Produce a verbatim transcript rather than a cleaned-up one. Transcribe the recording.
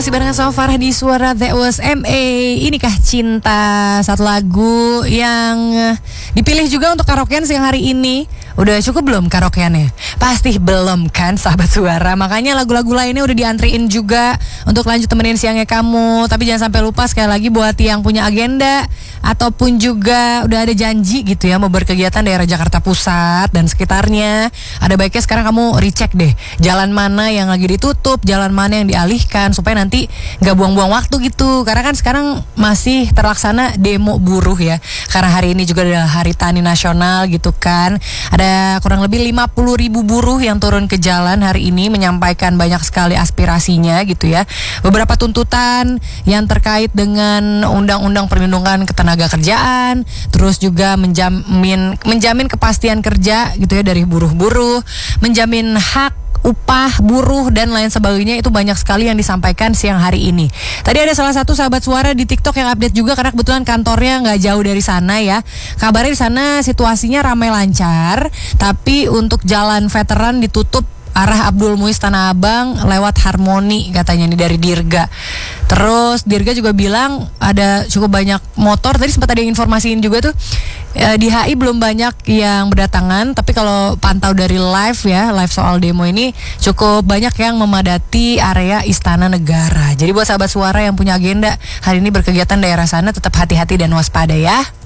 masih barengan sama Farah di Suara That Was M A. Inikah Cinta, satu lagu yang dipilih juga untuk karaokean siang hari ini. Udah cukup belum karaokeannya? Pasti belum kan sahabat Suara. Makanya lagu-lagu lainnya udah diantriin juga untuk lanjut temenin siangnya kamu. Tapi jangan sampai lupa, sekali lagi buat yang punya agenda ataupun juga udah ada janji gitu ya mau berkegiatan daerah Jakarta Pusat dan sekitarnya, ada baiknya sekarang kamu recheck deh jalan mana yang lagi ditutup, jalan mana yang dialihkan, supaya nanti gak buang-buang waktu gitu. Karena kan sekarang masih terlaksana demo buruh ya, karena hari ini juga adalah Hari Tani Nasional gitu kan. Ada kurang lebih lima puluh ribu buruh yang turun ke jalan hari ini menyampaikan banyak sekali aspirasinya gitu ya. Beberapa tuntutan yang terkait dengan Undang-Undang Perlindungan Ketenaga Kerjaan, terus juga menjamin menjamin kepastian kerja gitu ya dari buruh-buruh, menjamin hak upah buruh dan lain sebagainya. Itu banyak sekali yang disampaikan siang hari ini. Tadi ada salah satu sahabat Suara di TikTok yang update juga, karena kebetulan kantornya nggak jauh dari sana ya. Kabarnya di sana situasinya ramai lancar, tapi untuk jalan veteran ditutup arah Abdul Muiz Tanah Abang lewat Harmoni katanya nih dari Dirga. Terus Dirga juga bilang ada cukup banyak motor. Tadi sempat ada yang informasiin juga tuh e, di H I belum banyak yang berdatangan, tapi kalau pantau dari live ya, live soal demo ini cukup banyak yang memadati area Istana Negara. Jadi buat sahabat Suara yang punya agenda hari ini berkegiatan daerah sana, tetap hati-hati dan waspada ya.